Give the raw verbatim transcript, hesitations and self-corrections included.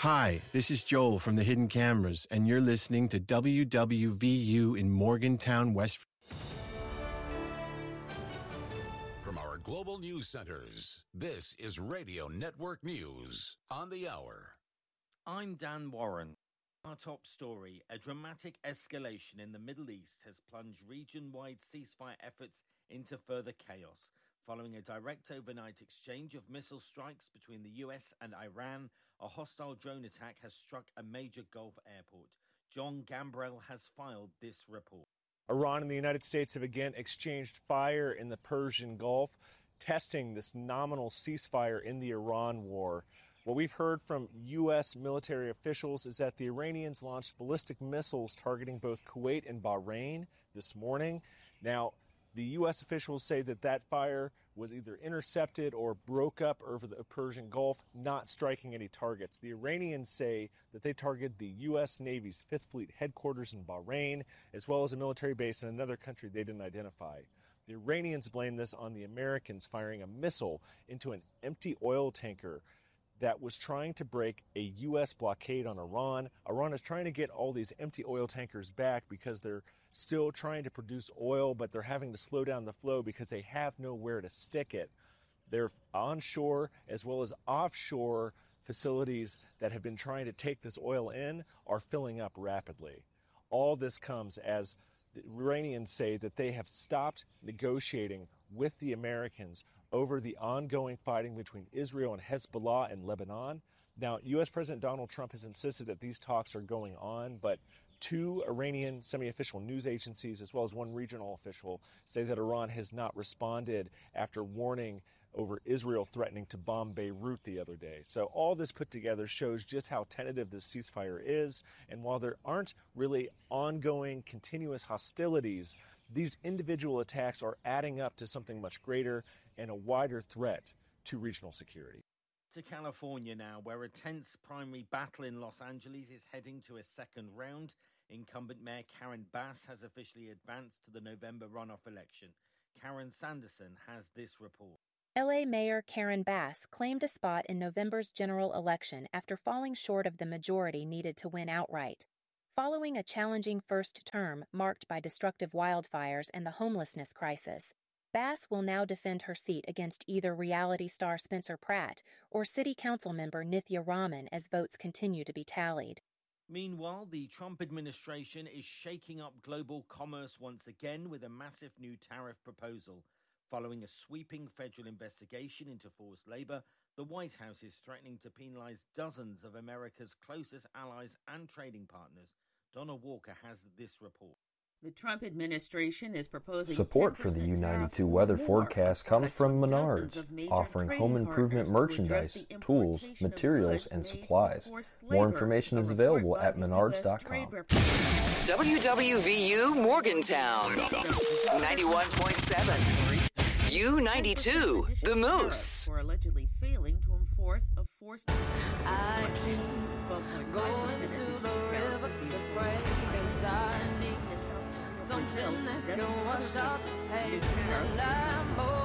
Hi, this is Joel from the Hidden Cameras, and you're listening to W W V U in Morgantown, West From our global news centers, this is Radio Network News on the Hour. I'm Dan Warren. Our top story, a dramatic escalation in the Middle East has plunged region-wide ceasefire efforts into further chaos. Following a direct overnight exchange of missile strikes between the U S and Iran, a hostile drone attack has struck a major Gulf airport. John Gambrell has filed this report. Iran and the United States have again exchanged fire in the Persian Gulf, testing this nominal ceasefire in the Iran war. What we've heard from U S military officials is that the Iranians launched ballistic missiles targeting both Kuwait and Bahrain this morning. Now, the U S officials say that that fire was either intercepted or broke up over the Persian Gulf, not striking any targets. The Iranians say that they targeted the U S Navy's Fifth Fleet headquarters in Bahrain, as well as a military base in another country they didn't identify. The Iranians blame this on the Americans firing a missile into an empty oil tanker that was trying to break a U S blockade on Iran. Iran is trying to get all these empty oil tankers back because they're still trying to produce oil, but they're having to slow down the flow because they have nowhere to stick it. They're onshore as well as offshore facilities that have been trying to take this oil in are filling up rapidly. All this comes as the Iranians say that they have stopped negotiating with the Americans over the ongoing fighting between Israel and Hezbollah in Lebanon. Now, U S President Donald Trump has insisted that these talks are going on, but two Iranian semi-official news agencies, as well as one regional official, say that Iran has not responded after warning over Israel threatening to bomb Beirut the other day. So all this put together shows just how tentative this ceasefire is. And while there aren't really ongoing, continuous hostilities, these individual attacks are adding up to something much greater and a wider threat to regional security. To California now, where a tense primary battle in Los Angeles is heading to a second round. Incumbent Mayor Karen Bass has officially advanced to the November runoff election. Karen Sanderson has this report. L A Mayor Karen Bass claimed a spot in November's general election after falling short of the majority needed to win outright. Following a challenging first term marked by destructive wildfires and the homelessness crisis, Bass will now defend her seat against either reality star Spencer Pratt or City Council member Nithya Raman as votes continue to be tallied. Meanwhile, the Trump administration is shaking up global commerce once again with a massive new tariff proposal. Following a sweeping federal investigation into forced labor, the White House is threatening to penalize dozens of America's closest allies and trading partners. Donna Walker has this report. The Trump administration is proposing support for the U ninety-two weather forecast comes from Menards, offering home improvement merchandise, tools, materials, and supplies. More information is available at menards dot com. W W V U Morgantown, ninety-one point seven. U ninety-two, The Moose. For allegedly failing to enforce a forced... I keep going to the river to pray, 'cause I need something that can wash out the pain and lie more.